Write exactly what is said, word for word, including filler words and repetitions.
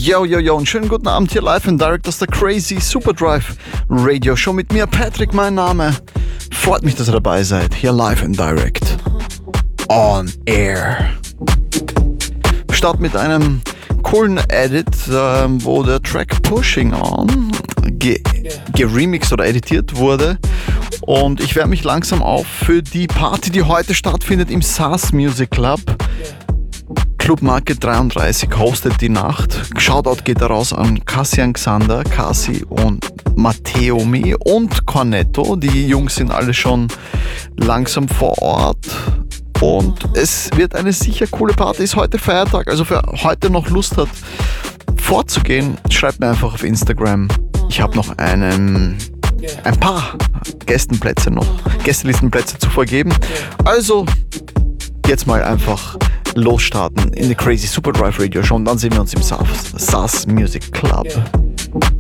Yo, yo, yo, und schönen guten Abend hier live and direct aus der Crazy Superdrive Radio Show mit mir, Patrick, mein Name. Freut mich, dass ihr dabei seid, hier live and direct. On air. Wir starten mit einem coolen Edit, äh, wo der Track Pushing On ge- geremixed oder editiert wurde. Und ich wärme mich langsam auf für die Party, die heute stattfindet im S A S Music Club. Club Market dreiunddreißig hostet die Nacht. Shoutout geht raus an Cassian Xander, Cassi und Matteo Me und Cornetto. Die Jungs sind alle schon langsam vor Ort. Und es wird eine sicher coole Party. Ist heute Feiertag, also wer heute noch Lust hat vorzugehen, schreibt mir einfach auf Instagram. Ich habe noch einen, ein paar Gästenplätze noch, Gästelistenplätze zu vergeben. Also jetzt mal einfach losstarten in die Crazy Superdrive Radio Show und dann sehen wir uns im S A S Music Club.